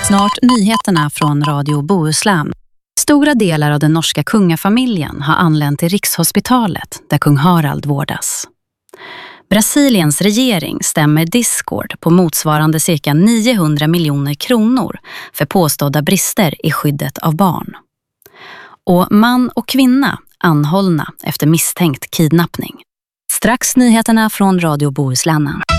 Snart nyheterna från Radio Bohuslän. Stora delar av den norska kungafamiljen har anlänt till Rikshospitalet där kung Harald vårdas. Brasiliens regering stämmer Discord på motsvarande cirka 900 miljoner kronor för påstådda brister i skyddet av barn. Och man och kvinna anhållna efter misstänkt kidnappning. Strax nyheterna från Radio Bohuslän.